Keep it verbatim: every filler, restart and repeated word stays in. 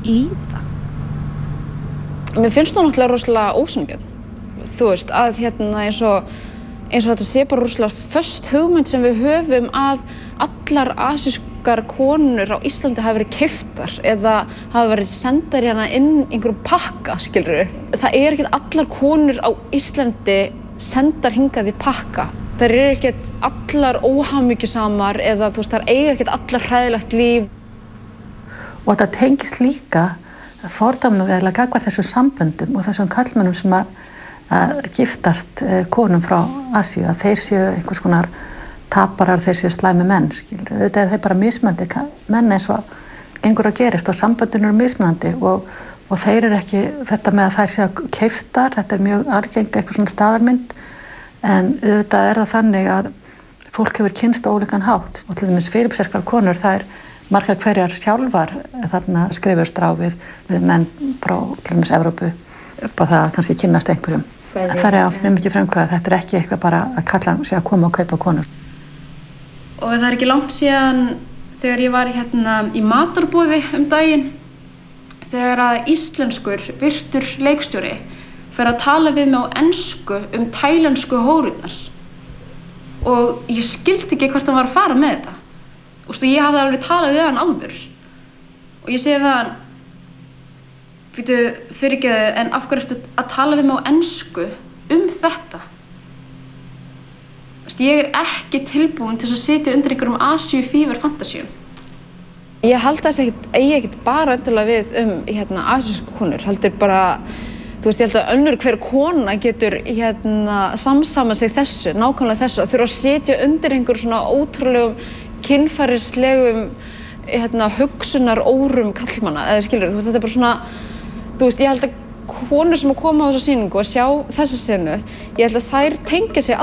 líða? Mér finnst það náttúrulega rosalega ósanngjörn. Þú veist, að hérna eins og eins og þetta sé bara rosalega föst hugmynd sem við höfum að allar asískar konur á Íslandi hafa verið keyptar eða hafa verið sendar hérna inn einhverjum pakka, skilurðu. Það er ekkert allar konur á Íslandi sendar hingað í pakka. Þær eru ekkert allar óhamingjusamar eða þú veist, þær eiga ekkert allar hræðilegt líf. Og þetta tengist líka fordómlega gagnvart þessum samböndum og þessum karlmönnum sem að, að giftast konum frá Asíu, að þeir séu einhvers konar taparar, þeir séu slæmi menn, skilur. Þetta er þeir bara mismunandi menn eins og gengur að gerist og samböndin eru mismunandi og, og þeir eru ekki, þetta með að þær séu keyptar, þetta er mjög algeng eitthvað svona staðarmynd, en auðvitað er það þannig að fólk hefur kynnst á ólíkan hátt og til dæmis fyrirbærskar konur, það er margar hverjar sjálfar þarna skrifust á við, við menn frá til dæmis Evrópu upp á það að kannski kynnast einhverjum. Það er af mjög mikið frumkvæði, þetta er ekki eitthvað bara að kalla sig að koma og kaupa konur. Og það er ekki langt síðan þegar ég var hérna í matarboði um daginn, þegar að íslenskur virtur leikstjóri fer að tala við mig á ensku um tælensku hórurnar. Og ég skildi ekki hvert hann var að fara með þetta. Og stu, ég hafði alveg talað við hann áður. Og ég segi við hann, býtu, fyrirgeðu, en af hverju ertu að tala við mig á ensku um þetta? Ég er ekki tilbúin til að sitja undir einhverjum Asíu fífur fantasíum. Ég held að þessi eigi ekkert bara endilega við um hérna, asísku konur, heldur bara, þú veist, ég held að önnur hver kona getur hérna, samsamað sig þessu, nákvæmlega þessu, að þurfa að sitja undir einhverjum svona ótrúlegum, kynferðislegum hérna, hugsunarórum kallmanna, eða skilur, þú veist, þetta er bara svona, þú veist, ég held að konur sem að koma á þessa sýningu og sjá þessa senu, ég held að þær tengja sig